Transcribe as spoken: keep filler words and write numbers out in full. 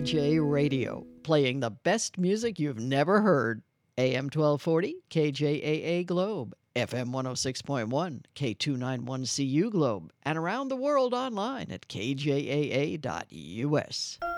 J Radio, playing the best music you've never heard. A M twelve forty, K J A A Globe, F M one oh six point one, K two ninety-one C U Globe, and around the world online at K J A A dot U S.